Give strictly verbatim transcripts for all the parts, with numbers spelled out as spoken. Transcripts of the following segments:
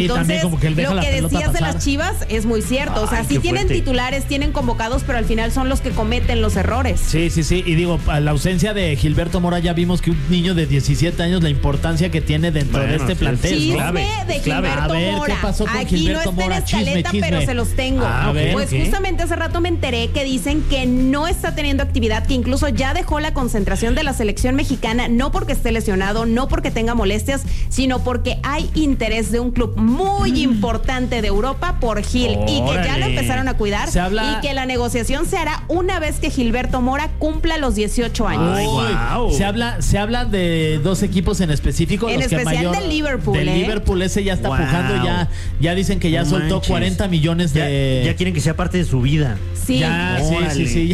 Entonces, como que él deja lo la que pelota decías de pasar. las Chivas es muy cierto. Ay, o sea, sí qué tienen fuerte. titulares, tienen convocados, pero al final son los que cometen los errores. Sí, sí, sí. Y digo, a la ausencia de Gilberto Mora ya vimos que un niño de diecisiete años, la importancia que tiene dentro Bueno, de este sí, plantel, sí. ¿no? Chisme Clave, de es clave. Gilberto A ver, ¿qué Mora. pasó con Aquí Gilberto no está Mora? en Chisme, escaleta, chisme. pero se los tengo. A ver, pues ¿qué? justamente hace rato me enteré que dicen que no está teniendo actividad, que incluso ya dejó la concentración de la selección mexicana, no porque esté lesionado, no porque tenga molestias, sino porque hay interés de un club muy Mm. importante de Europa por Gil y que ya lo Órale. empezaron a cuidar Se habla- y que la negociación se hará una vez que Gilberto Mora cumpla los dieciocho años. Ay, Uy, guau. se habla, se habla de dos equipos en específico. En los que especial mayor, del Liverpool, Del ¿eh? Liverpool, ese ya está Guau. pujando. Ya, ya dicen que ya No soltó manches. cuarenta millones Ya, de. ya quieren que sea parte de su vida. Sí. Ya, sí, Órale. sí, sí.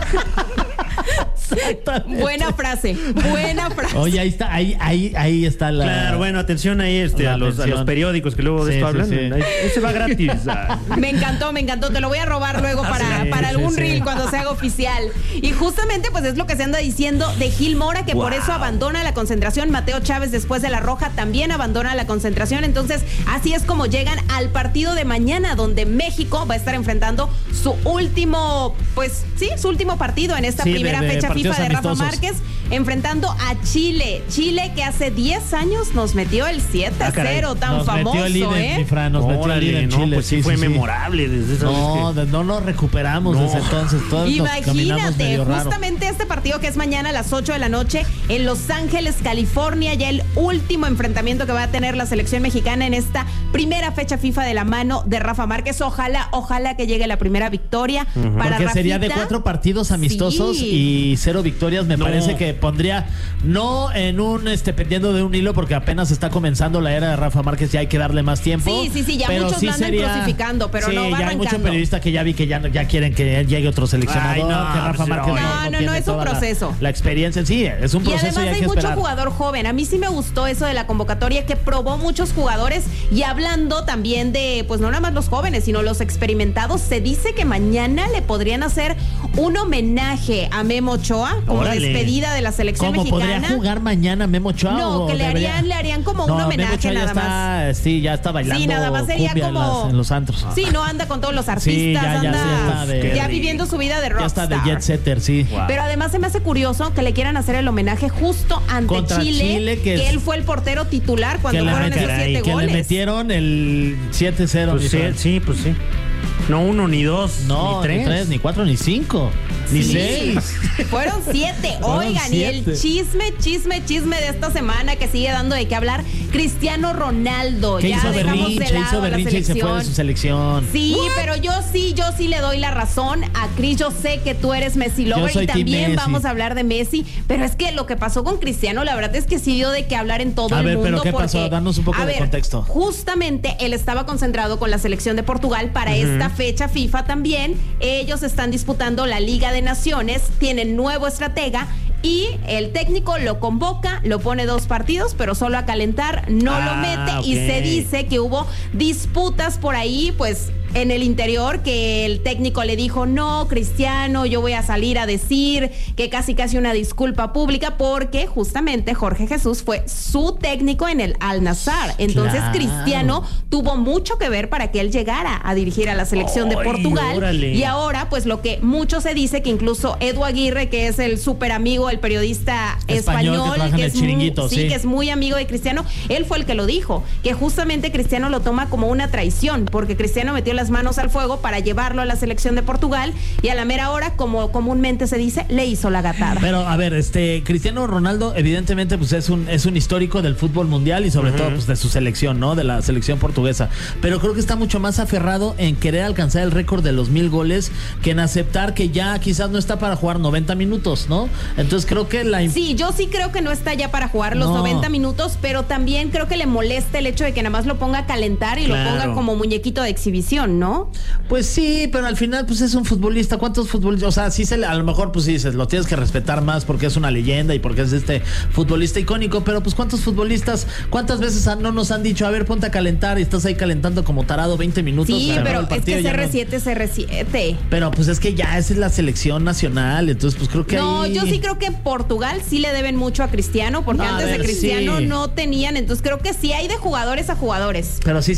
Exactamente. Buena frase, buena frase. Oye, ahí está, ahí, ahí, ahí está la. Claro, bueno, atención ahí este, La a, los, a atención. los periódicos que luego de Sí, esto sí, hablan. sí. Ahí- Ese va gratis. Ah. Me encantó, me encantó. Te lo voy a robar luego para, Sí, para sí, algún sí. reel cuando se haga oficial. Y justamente pues es lo que se anda diciendo de Gil Mora, que por Wow. eso abandona la concentración. Mateo Chávez después de la roja también abandona la concentración. Entonces así es como llegan al partido de mañana, donde México va a estar enfrentando su último, pues sí, su último partido en esta Sí, de- primera de fecha partidos FIFA de Rafa amistosos. Márquez, enfrentando a Chile. Chile que hace diez años nos metió el siete a Ah, caray. cero, tan Nos famoso, metió el líder, ¿eh? mi Fran, nos metió el Órale, líder en no, Chile. pues sí, sí, fue sí, sí. memorable desde esa No, vez de- no nos recuperamos No. desde entonces. Todos nos caminamos Imagínate, medio raro. justamente este partido que es mañana a las ocho de la noche en Los Ángeles, California, ya el último enfrentamiento que va a tener la selección mexicana en esta primera fecha FIFA de la mano de Rafa Márquez. Ojalá, ojalá que llegue la primera victoria para Porque sería de Rafita. cuatro partidos amistosos Sí. y cero victorias. Me No. parece que pondría, no en un, este, pendiendo de un hilo, porque apenas está comenzando la era de Rafa Márquez y hay que darle más tiempo. Sí, sí, sí, ya pero muchos sí lo andan sería- crucificando, pero sí, no va ya hay mucho arrancando. periodista que ya vi que ya, ya quieren que llegue otro seleccionador, Ay, no, que Rafa pues, Márquez no. No, no, no, tiene es un toda la- proceso. La, experiencia, sí, es un Y proceso además y hay hay que mucho esperar. jugador joven. A mí sí me gustó eso de la convocatoria que probó muchos jugadores y hablando también de, pues no nada más los jóvenes, sino los experimentados. Se dice que mañana le podrían hacer un homenaje a Memo Ochoa como Órale. despedida de la selección ¿Cómo mexicana. podría jugar mañana Memo Ochoa? No, o que le debería? harían, le harían como No, un Memo homenaje Ochoa ya nada está, sí, ya está bailando Sí, nada más sería cumbia en como las- en los antros. Sí, no anda con todos los artistas, Sí, ya, ya, anda sí, ya está de- ya viviendo su vida de Ya está rockstar. de jet setter, sí. Wow. Pero además se me hace curioso que le quieran hacer el homenaje justo ante Contra Chile, Chile, que que, es- él fue el portero titular cuando que le, fueron met- esos siete que le goles. metieron el siete cero. Pues mi sí, Fran. sí, pues sí. No uno, ni dos, No, ni tres. ni tres, ni cuatro, ni cinco, ni Sí, seis. Fueron siete. Fueron Oigan, y el siete. chisme, chisme, chisme de esta semana que sigue dando de qué hablar, Cristiano Ronaldo. ¿Qué ya hizo dejamos berrinche? de lado Hizo la berrinche y se fue de selección. su selección. Sí, pero yo sí, yo sí le doy la razón a Cris. Yo sé que tú eres Messi lover soy y team también Messi. vamos a hablar de Messi, pero es que lo que pasó con Cristiano, la verdad es que sí dio de qué hablar en todo A el ver, mundo. pero ¿qué pasó? porque, Danos un poco a de ver, contexto. Justamente él estaba concentrado con la selección de Portugal para esta fecha FIFA también. Ellos están disputando la Liga de Naciones, tienen nuevo estratega. Y el técnico lo convoca, lo pone dos partidos, pero solo a calentar, no Ah, lo mete. Y ok. se dice que hubo disputas por ahí, pues en el interior, que el técnico le dijo, no, Cristiano, yo voy a salir a decir que casi casi una disculpa pública, porque justamente Jorge Jesús fue su técnico en el Al-Nassr. Entonces Claro. Cristiano tuvo mucho que ver para que él llegara a dirigir a la selección de Ay, Portugal. órale. Y ahora, pues lo que mucho se dice, que incluso Edu Aguirre, que es el súper amigo, el periodista Español, español, que trabaja en el es muy- Chiringuito, sí, sí. que es muy amigo de Cristiano, él fue el que lo dijo, que justamente Cristiano lo toma como una traición, porque Cristiano metió las manos al fuego para llevarlo a la selección de Portugal y a la mera hora, como comúnmente se dice, le hizo la gatada. Pero a ver, este Cristiano Ronaldo evidentemente pues es un es un histórico del fútbol mundial y sobre todo pues de su selección, ¿no? De la selección portuguesa. Pero creo que está mucho más aferrado en querer alcanzar el récord de los mil goles que en aceptar que ya quizás no está para jugar noventa minutos, ¿no? Entonces creo que la Sí, yo sí creo que no está ya para jugar los No. noventa minutos, pero también creo que le molesta el hecho de que nada más lo ponga a calentar y Claro. lo ponga como muñequito de exhibición, ¿no? Pues sí, pero al final pues es un futbolista. ¿Cuántos futbolistas? O sea, sí se le, a lo mejor pues sí dices, lo tienes que respetar más porque es una leyenda y porque es este futbolista icónico, pero pues ¿cuántos futbolistas, cuántas veces han- no nos han dicho, a ver, ponte a calentar y estás ahí calentando como tarado veinte minutos? Sí, se acabó pero el es partido que y ya C R no- siete es C R siete. Pero pues es que ya esa es la selección nacional, entonces pues creo que No, ahí... yo sí creo que Portugal sí le deben mucho a Cristiano, porque No, a antes ver, de Cristiano sí. no tenían, entonces creo que sí hay de jugadores a jugadores. Pero sí